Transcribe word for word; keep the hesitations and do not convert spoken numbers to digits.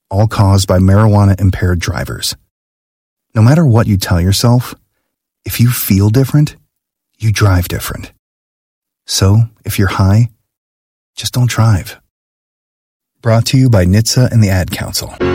all caused by marijuana-impaired drivers. No matter what you tell yourself, if you feel different, you drive different. So, if you're high, just don't drive. Brought to you by N H T S A and the Ad Council.